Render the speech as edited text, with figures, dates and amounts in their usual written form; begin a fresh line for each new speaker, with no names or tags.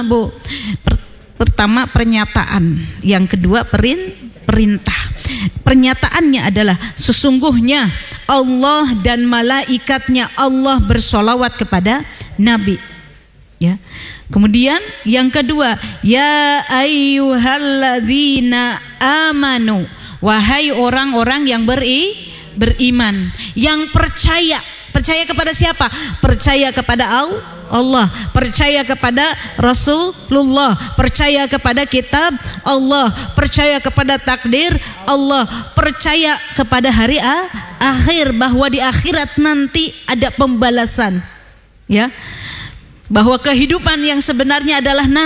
Bu. Pertama pernyataan, yang kedua perintah. Pernyataannya adalah sesungguhnya Allah dan malaikatnya Allah bersolawat kepada Nabi. Ya. Kemudian yang kedua, ya ayyuhalladzina amanu, wahai orang-orang yang beriman, yang percaya. Percaya kepada siapa? Percaya kepada Allah, percaya kepada Rasulullah, percaya kepada kitab Allah, percaya kepada takdir Allah, percaya kepada hari akhir, bahwa di akhirat nanti ada pembalasan, ya, bahwa kehidupan yang sebenarnya adalah